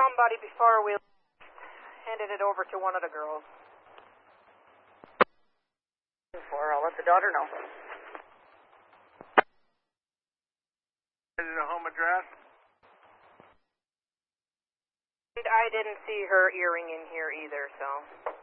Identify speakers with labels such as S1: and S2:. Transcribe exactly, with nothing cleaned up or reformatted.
S1: somebody before we handed it over to one of the girls.
S2: For, I'll let the daughter know.
S3: Is it a home address?
S1: I didn't see her earring in here either, so...